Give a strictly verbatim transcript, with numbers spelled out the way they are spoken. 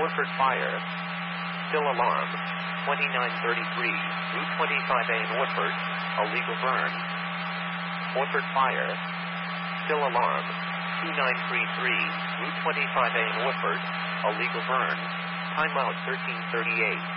Orford Fire. Still alarm. twenty-nine thirty-three, Route twenty-five A in Orford. A legal burn. Orford Fire. Still alarm. twenty-nine thirty-three, Route twenty-five A in Orford. A legal burn. Timeout thirteen thirty-eight.